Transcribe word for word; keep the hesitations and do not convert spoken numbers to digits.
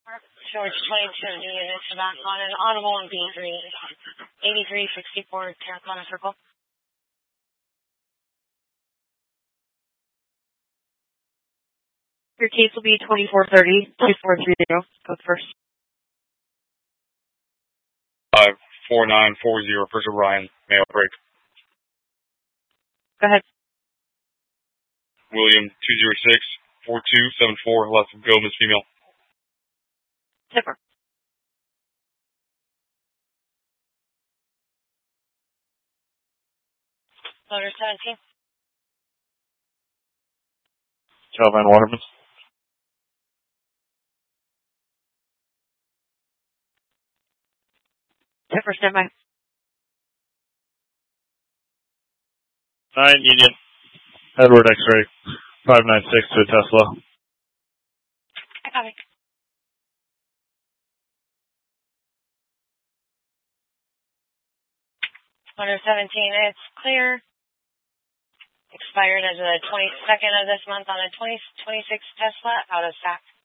George twenty-two units back on an audible and B three. eighty-three sixty-four Terracotta Circle. Your case will be twenty-four thirty, two four three zero. Go first. Five four nine four zero, first Orion, male break. Go ahead. William two zero six four two seven four, left of Gomez, female. Zipper. Motor seventeen. Calvin Waterman. Zipper, stand by. Nine Union. Edward X-ray. five nine six to Tesla. I copy. Motor seventeen, it's clear. Expired as the twenty-second of this month on a twenty twenty-six Tesla out of S A C.